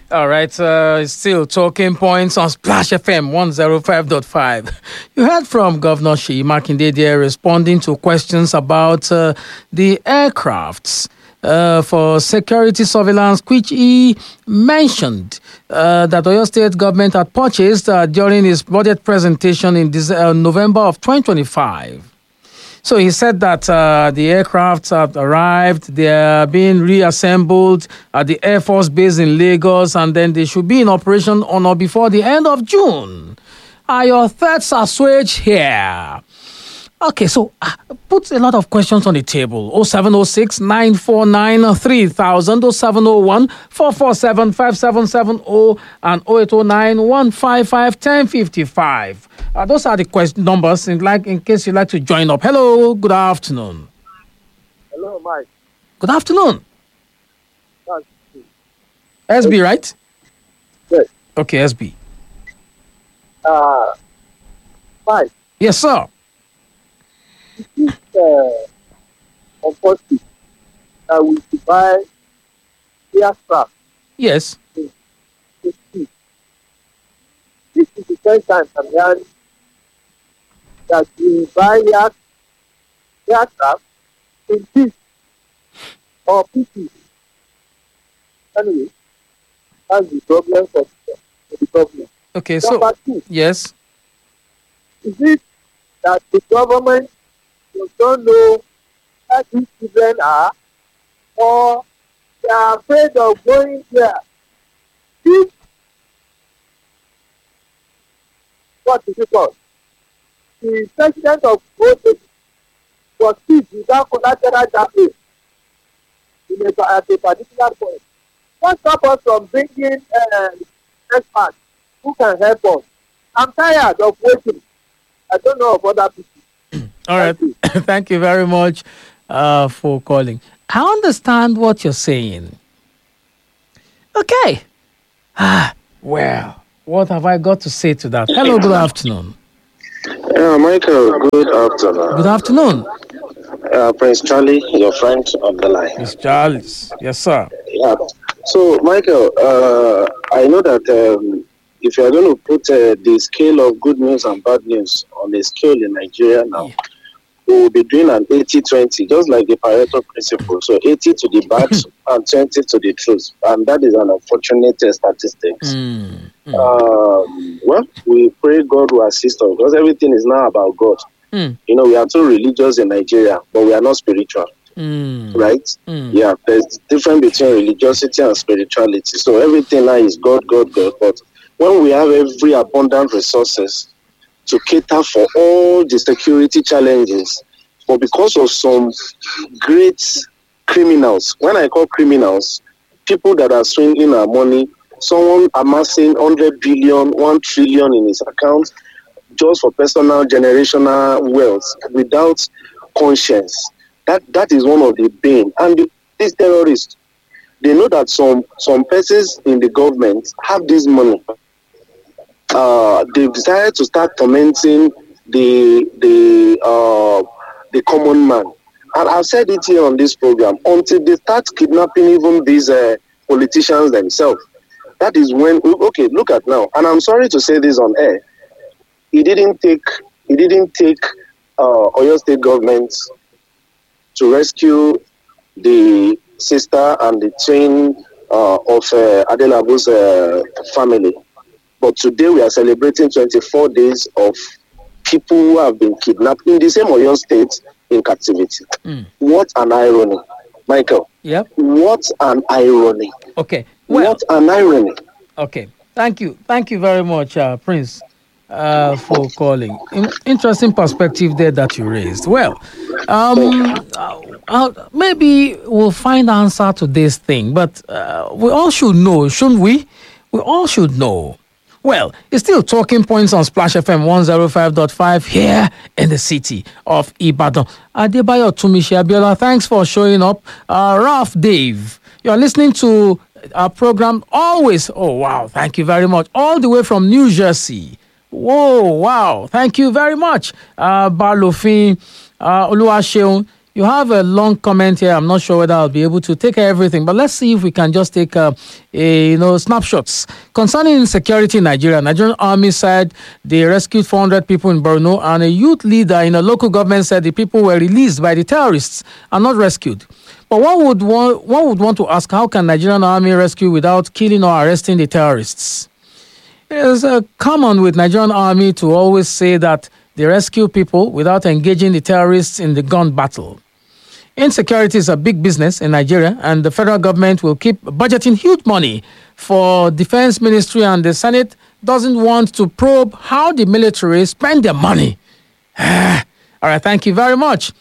All right, still talking points on Splash FM 105.5. You heard from Governor Seyi Makinde there responding to questions about the aircrafts for security surveillance, which he mentioned that Oyo State government had purchased during his budget presentation in November of 2025. So he said that the aircraft have arrived, they are being reassembled at the Air Force Base in Lagos, and then they should be in operation on or before the end of June. Are your thoughts assuaged here? Okay, so put a lot of questions on the table. 0706 949 3000, 0701 447 5770, and 0809 155 1055. Those are the numbers in case you'd like to join up. Hello, good afternoon. Hello, Mike. Good afternoon. SB, right? Yes. Okay, SB. Mike. Yes, sir. It is unfortunate that we should buy aircraft. Yes. This is the first time I'm hearing that we buy aircraft in peace or pieces. Anyway, that's the problem for the government. Okay, Number so, two, yes. is it that the government don't know where these children are, or they are afraid of going there? If what is it called? The president of Bote was seized without collateral damage at a particular point. What stops us from bringing experts who can help us? I'm tired of waiting. I don't know of other people. All right. Thank you very much for calling. I understand what you're saying. Okay. Well, what have I got to say to that? Hello, good afternoon. Michael, good afternoon. Good afternoon. Prince Charlie, your friend on the line. Miss Charles. Yes, sir. Yeah. So, Michael, I know that if you are going to put the scale of good news and bad news on a scale in Nigeria now, we will be doing an 80-20, just like the Pareto principle. So 80 to the bad and 20 to the truth. And that is an unfortunate statistics. Well, we pray God will assist us because everything is now about God. You know, we are too religious in Nigeria, but we are not spiritual. Right? Yeah, there's difference between religiosity and spirituality. So everything now is God, God, God. But when we have every abundant resources to cater for all the security challenges, but because of some great criminals, when I call criminals, people that are swindling our money, someone amassing 100 billion, 1 trillion in his account just for personal generational wealth without conscience. That is one of the bane. And these terrorists, they know that some persons in the government have this money. They've decided to start tormenting the common man. And I've said it here on this program, until they start kidnapping even these politicians themselves. That is when, okay, look at now. And I'm sorry to say this on air. It didn't take Oyo State government to rescue the sister and the twin of Adelabu's family. But today we are celebrating 24 days of people who have been kidnapped in the same Oyo State in captivity. What an irony. Michael. Yep. What an irony. Okay. Well, what an irony. Okay. Thank you. Thank you very much, Prince, for calling. Interesting perspective there that you raised. Well, maybe we'll find answer to this thing, but we all should know, shouldn't we? We all should know. Well, it's still talking points on Splash FM 105.5 here in the city of Ibadan. Adebayo Tumishi Abiola, thanks for showing up. Ralph Dave, you're listening to our program always. Oh, wow. Thank you very much. All the way from New Jersey. Whoa, wow. Thank you very much. Barlofin, Oluwaseun, You have a long comment here. I'm not sure whether I'll be able to take everything, but let's see if we can just take snapshots. Concerning insecurity in Nigeria, Nigerian army said they rescued 400 people in Borno, and a youth leader in a local government said the people were released by the terrorists and not rescued. But one would want to ask, how can Nigerian army rescue without killing or arresting the terrorists? It is common with Nigerian army to always say that they rescue people without engaging the terrorists in the gun battle. Insecurity is a big business in Nigeria, and the federal government will keep budgeting huge money for defense ministry, and the Senate doesn't want to probe how the military spend their money. All right, thank you very much.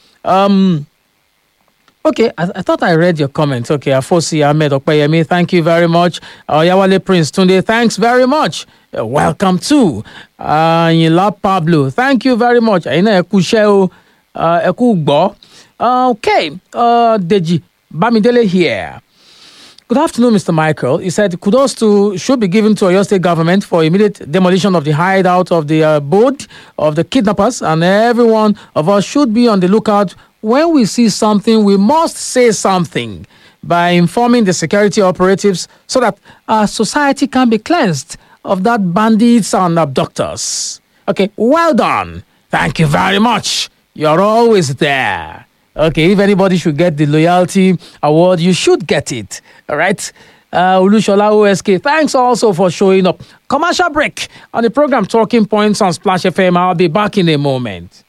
Okay, I thought I read your comments. Okay, Afosi Ahmed Okpeyemi, thank you very much. Oyawale Prince Tunde, thanks very much. Welcome to Yinla Pablo, thank you very much. Aina Ekusheo Ekugbo. Okay, Deji Bamidele here. Good afternoon, Mr. Michael. He said kudos should be given to Oyo State government for immediate demolition of the hideout of the abode of the kidnappers, and every one of us should be on the lookout. When we see something, we must say something by informing the security operatives so that our society can be cleansed of that bandits and abductors. Okay, well done. Thank you very much. You're always there. Okay, if anybody should get the loyalty award, you should get it. All right. Ulushola OSK, thanks also for showing up. Commercial break on the program Talking Points on Splash FM. I'll be back in a moment.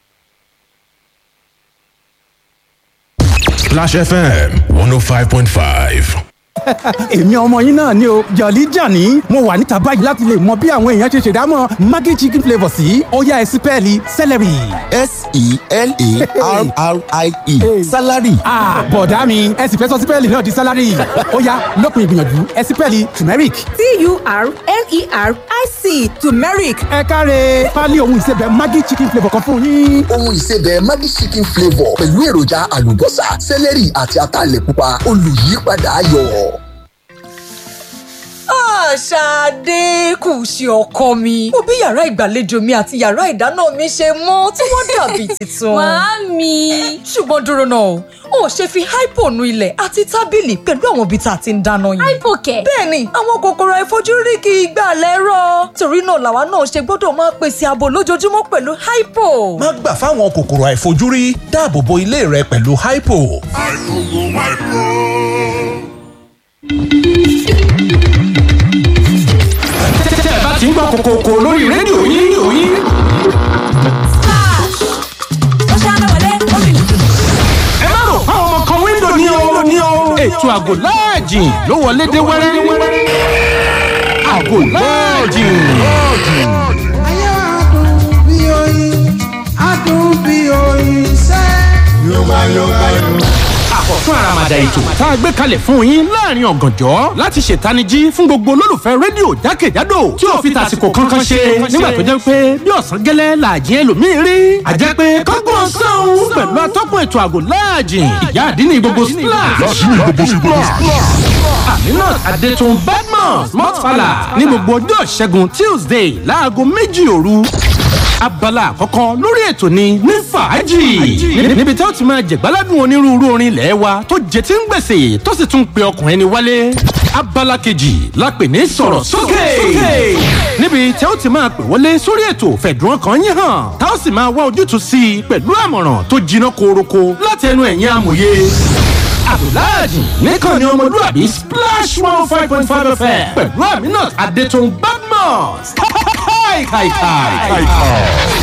Splash FM 105.5. èmi ọmọ yín náà ni o Jolly Johnny mo wà níta báyìí láti lè mọ bí àwọn èèyàn ṣe ṣèdámọ̀ Maggi chicken flavour sí ó yá ẹ sípẹ́ẹ̀lì celery. S-E-L-A-R-R-I-E salary. bọ̀dá mi ẹ sì fẹ́ sọ sípẹ́ẹ̀lì náà di salary ó yá lópin ìgbìyànjú ẹ sípẹ́ẹ̀lì turmeric. T-U-R-M-E-R-I-C turmeric. ẹ káre pálí ohun ìsebẹ̀ Maggi chicken flavour kan fún yín. ohun ìsebẹ̀ Maggi chicken flavour pẹ̀lú èròjà àlùbọ́sà celery àti ataalẹ̀ pupa olùyípadà ayọ̀. Ṣadé kù sí ọkọ mi. Mo bí yàrá ìgbàlejò mi àti yàrá ìdáná mi ṣe mọ́ tí wọ́n dàbí tuntun. Màámi. Ṣùgbọ́n dúró náà, o ṣe fi hypo nu ilẹ̀ àti tábìlì pẹ̀lú àwọn ibi tá a ti ń dáná yìí. Hypo kẹ̀. Bẹ́ẹ̀ni, àwọn kòkòrò àìfojúrí kì í gbà lẹ́rọ̀. Torí náà làwa náà ṣe gbọ́dọ̀ máa pèsè ààbò lójoojúmọ́ pẹ̀lú hypo. Má gbà fáwọn kòkòrò àìfojúrí, dáàbò bo ilé rẹ pẹ̀lú hypo. tí ń gbọ́ kòkòkò lórí rédíò yín. ẹ má rò fáwọn ọmọ kan wíńdò ní o. ètò àgò láàjì ló wọlé dé wẹ́rẹ́. àgò láàjì. ayé adùn bí oyin sẹ́. yorùbá. àkọ́tún àràmàdà ètò tá a gbé kalẹ̀ fún yín láàrin ọ̀gànjọ́ láti ṣètanijí fún gbogbo olólùfẹ́ rédíò jákèjádò tí ò fi tàsìkò kankan ṣe nígbà tó jẹ́ pé bí ọ̀sán gẹ́lẹ́ làjì ẹlòmíín rí. àjẹ́ pé kọ́gbọ́n sọ́hún pẹ̀lú atọ́kùn ètò àgò láàjì ìyá àdínní gbogbo splash. Aminat Adétun Badmus Mọ́tfàlà ní gbogbo ọjọ́ ìṣẹ́gun Tuesday láago 2 òru. Abala àkọ́kọ́ lórí ètò ni ní fàájì níbi tí ó ti máa jẹ̀gbáládùn onírúurú orin ilẹ̀ wa tó jẹ tí ń gbèsè tó sì tún pe ọkùnrin ni wálé. Abala kejì la pè ní sọ̀rọ̀ sókè níbi tí ó ti máa pè wọlé sórí ètò fẹ̀dùn ọkàn yín hàn tá ó sì máa wá ojútùú sí i pẹ̀lú àmọ̀ràn tó jiná koroko láti ẹnu ẹ̀yin amòye. Abdulhaji nìkan ni ọmọlúwàbí Splash 105.5 FM pẹ̀lú Aminat Adétun Badmus. Kai.